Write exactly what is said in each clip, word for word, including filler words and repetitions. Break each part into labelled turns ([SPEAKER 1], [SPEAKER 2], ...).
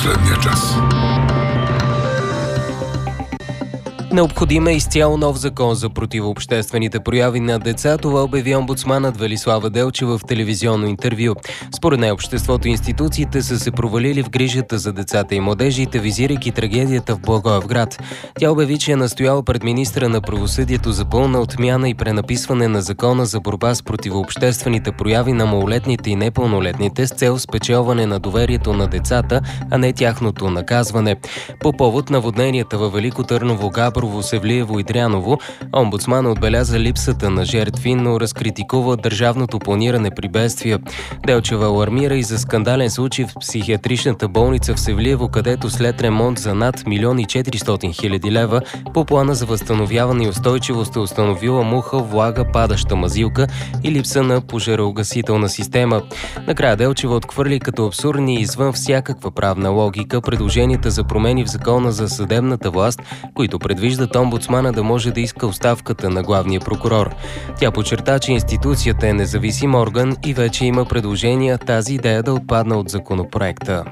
[SPEAKER 1] последния час.
[SPEAKER 2] Необходим е изцяло нов закон за противообществените прояви на деца. Това обяви омбудсманът Велислава Делчева в телевизионно интервю. Според нея обществото и институциите са се провалили в грижата за децата и младежите, визирайки трагедията в Благоевград. Тя обяви, че е настояла пред министра на правосъдието за пълна отмяна и пренаписване на закона за борба с противообществените прояви на малолетните и непълнолетните с цел спечелване на доверието на децата, а не тяхното наказване. По повод наводненията във Велико Търново, Габрово, Севлиево и Дряново, омбудсманът отбеляза липсата на жертви, но разкритикува държавното планиране при бедствия. Делчева алармира и за скандален случай в психиатричната болница в Севлиево, където след ремонт за над милион и четиристотин хиляди лева по плана за възстановяване и устойчивост е установила муха, влага, падаща мазилка и липса на пожароугасителна система. Накрая Делчева отхвърли като абсурдни и извън всякаква правна логика предложенията за промени в закона за съдебната власт, които предвиждат омбудсмана да може да иска оставката на главния прокурор. Тя подчерта, че институцията е независим орган и вече има предложения тази идея да отпадне от законопроекта.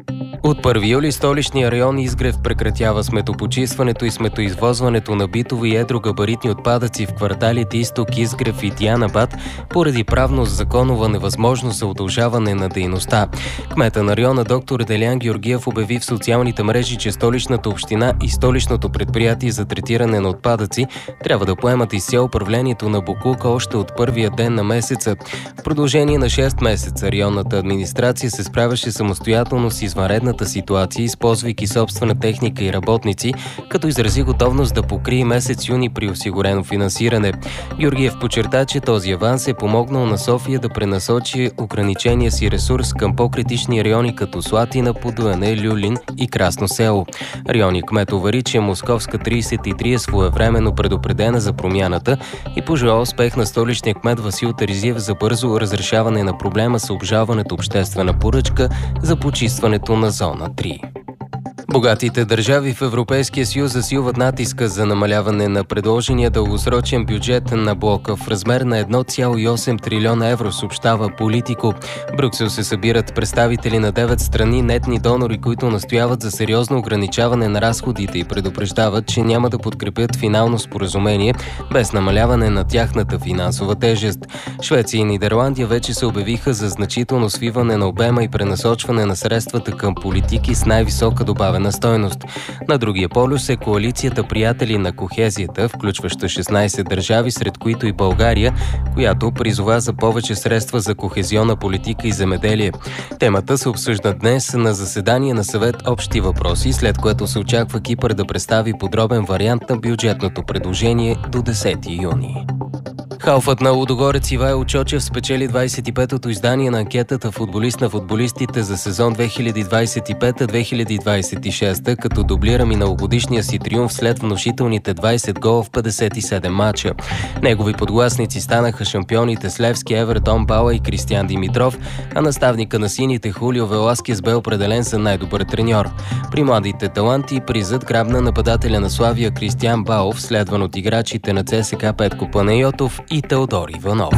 [SPEAKER 2] От първи юли столичния район Изгрев прекратява сметопочистването и сметоизвозването на битови и едрогабаритни отпадъци в кварталите Изток, Изгрев и Дианабад поради правно-законова невъзможност за удължаване на дейността. Кмета на района доктор Делян Георгиев обяви в социалните мрежи, че столичната община и столичното предприятие за третиране на отпадъци трябва да поемат изцяло управлението на боклука още от първия ден на месеца. В продължение на шест месеца районната администрация се справяше самостоятелно с извънредната ситуация, използвайки собствена техника и работници, като изрази готовност да покрие месец юни при осигурено финансиране. Георгиев подчерта, че този аванс е помогнал на София да пренасочи ограничения си ресурс към по-критични райони като Слатина, Подуяне, Люлин и Красно село. Районният кмет увери, че Московска тридесет и три е своевременно предупредена за промяната и пожела успех на столичния кмет Васил Терзиев за бързо разрешаване на проблема с обжалването обществена поръчка за почистването на зона три. Богатите държави в Европейския съюз засилват натиска за намаляване на предложения дългосрочен бюджет на блока в размер на едно цяло и осем трилиона евро, съобщава Политико. В Брюксел се събират представители на девет страни нетни донори, които настояват за сериозно ограничаване на разходите и предупреждават, че няма да подкрепят финално споразумение без намаляване на тяхната финансова тежест. Швеция и Нидерландия вече се обявиха за значително свиване на обема и пренасочване на средствата към политики с най-висока добавена стойност. На другия полюс е коалицията Приятели на кохезията, включваща шестнайсет държави, сред които и България, която призова за повече средства за кохезионна политика и земеделие. Темата се обсъжда днес на заседание на съвет Общи въпроси, след което се очаква Кипър да представи подробен вариант на бюджетното предложение до десети юни. Халфът на Лудогорец Ивайло Чочев спечели двайсет и петото издание на анкетата "Футболист на футболистите" за сезон две хиляди двайсет и пета - две хиляди двайсет и шеста, като дублира миналогодишния си триумф след внушителните двайсет гола в петдесет и седем мача. Негови подгласници станаха шампионите с Левски, Евертон, Бала и Кристиан Димитров, а наставника на сините Хулио Веласкес бе определен за най-добър треньор. При младите таланти призът грабна нападателя на Славия Кристиан Балов, следван от играчите на ЦСКА Петко Панайотов и Теодор Иванов.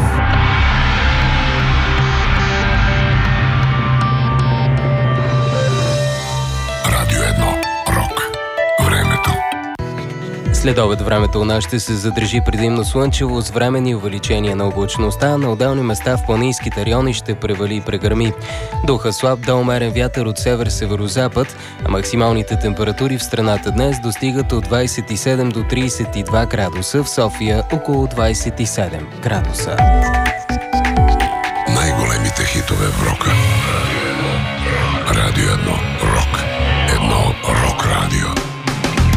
[SPEAKER 1] Радио едно. Рок. Времето.
[SPEAKER 2] След обед времето у нас ще се задържи предимно слънчево с временни увеличения на облачността. На отделни места в планинските райони ще превали и прегърми. Духа слаб до умерен вятър от север-северозапад, а максималните температури в страната днес достигат от двайсет и седем до трийсет и два градуса, в София около двайсет и седем градуса.
[SPEAKER 1] Най-големите хитове в рока.